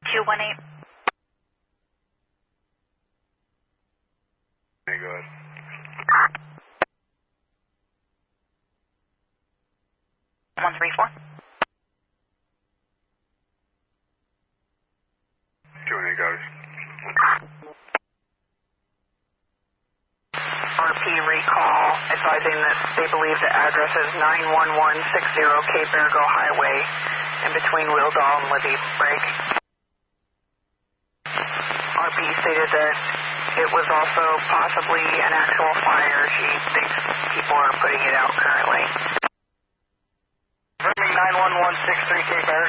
218. Okay, go ahead. 134. 218, guys. RP recall advising that they believe the address is 91160 Cape Ergo Highway in between Wheeldall and Libby Break. RP stated that it was also possibly an actual fire. She thinks people are putting it out currently. Confirming 91163 Cape Ergo.